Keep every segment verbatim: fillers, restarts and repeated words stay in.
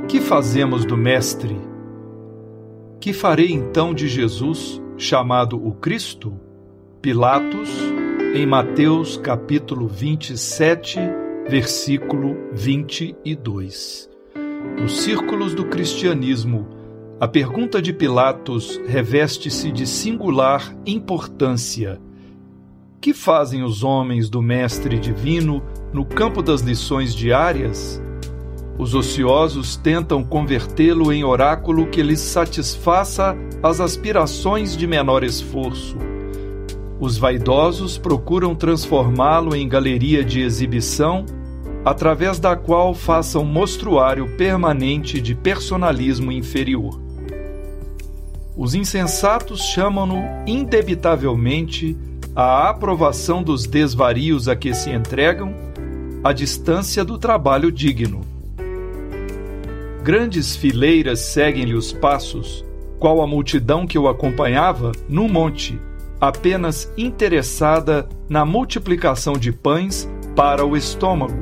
Que fazemos do Mestre? Que farei então de Jesus, chamado o Cristo? Pilatos, em Mateus capítulo vinte e sete, versículo vinte e dois. Nos círculos do cristianismo, a pergunta de Pilatos reveste-se de singular importância. Que fazem os homens do Mestre Divino no campo das lições diárias? Os ociosos tentam convertê-lo em oráculo que lhes satisfaça as aspirações de menor esforço. Os vaidosos procuram transformá-lo em galeria de exibição, através da qual façam mostruário permanente de personalismo inferior. Os insensatos chamam-no indebitavelmente à aprovação dos desvarios a que se entregam, à distância do trabalho digno. Grandes fileiras seguem-lhe os passos, qual a multidão que o acompanhava no monte, apenas interessada na multiplicação de pães para o estômago.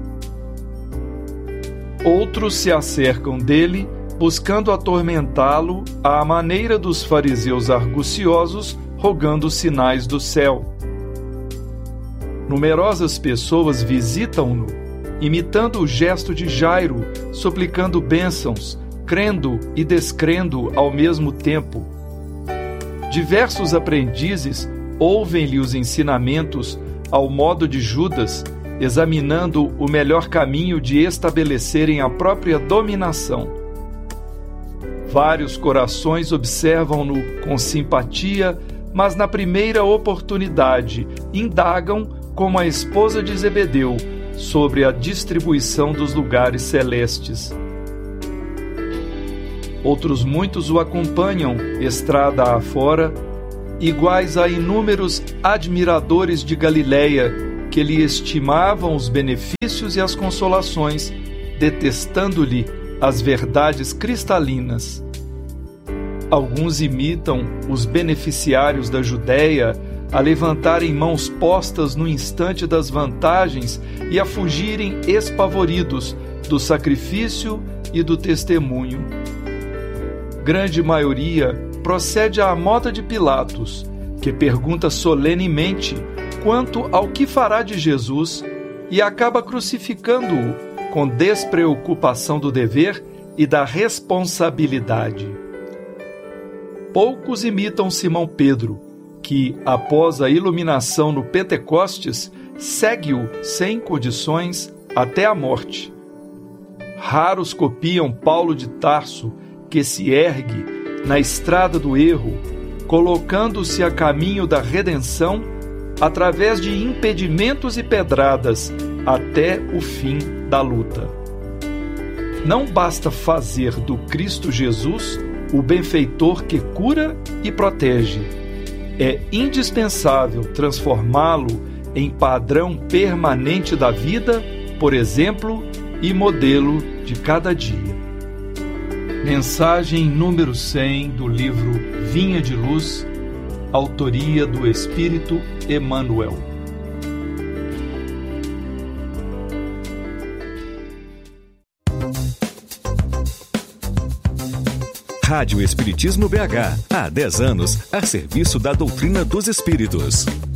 Outros se acercam dele, buscando atormentá-lo à maneira dos fariseus arguciosos, rogando sinais do céu. Numerosas pessoas visitam-no, imitando o gesto de Jairo, suplicando bênçãos, crendo e descrendo ao mesmo tempo. Diversos aprendizes ouvem-lhe os ensinamentos ao modo de Judas, examinando o melhor caminho de estabelecerem a própria dominação. Vários corações observam-no com simpatia, mas na primeira oportunidade indagam, como a esposa de Zebedeu, sobre a distribuição dos lugares celestes. Outros muitos o acompanham, estrada afora, iguais a inúmeros admiradores de Galileia, que lhe estimavam os benefícios e as consolações, detestando-lhe as verdades cristalinas. Alguns imitam os beneficiários da Judéia a levantarem mãos postas no instante das vantagens e a fugirem espavoridos do sacrifício e do testemunho. Grande maioria procede à moda de Pilatos, que pergunta solenemente quanto ao que fará de Jesus e acaba crucificando-o com despreocupação do dever e da responsabilidade. Poucos imitam Simão Pedro, que, após a iluminação no Pentecostes, segue-o sem condições até a morte. Raros copiam Paulo de Tarso, que se ergue na estrada do erro, colocando-se a caminho da redenção através de impedimentos e pedradas até o fim da luta. Não basta fazer do Cristo Jesus o benfeitor que cura e protege. É indispensável transformá-lo em padrão permanente da vida, por exemplo, e modelo de cada dia. Mensagem número cem do livro Vinha de Luz, autoria do Espírito Emmanuel. Rádio Espiritismo B H, há dez anos, a serviço da doutrina dos espíritos.